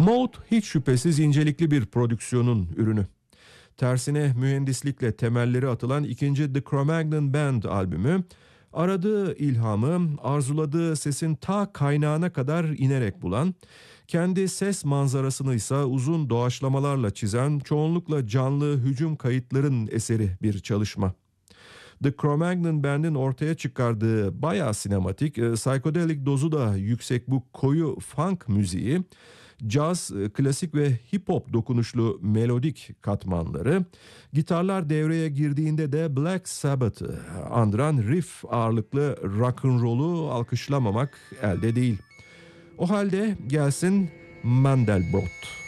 Mode hiç şüphesiz incelikli bir prodüksiyonun ürünü. Tersine mühendislikle temelleri atılan ikinci The Cro-Magnon Band albümü, aradığı ilhamı, arzuladığı sesin ta kaynağına kadar inerek bulan, kendi ses manzarasını ise uzun doğaçlamalarla çizen, çoğunlukla canlı hücum kayıtların eseri bir çalışma. The Cro-Magnon Band'in ortaya çıkardığı bayağı sinematik, psikodelik dozu da yüksek bu koyu funk müziği, caz, klasik ve hip hop dokunuşlu melodik katmanları, gitarlar devreye girdiğinde de Black Sabbath'ı andıran riff ağırlıklı rock'n'roll'u alkışlamamak elde değil. O halde gelsin Mandelbrot.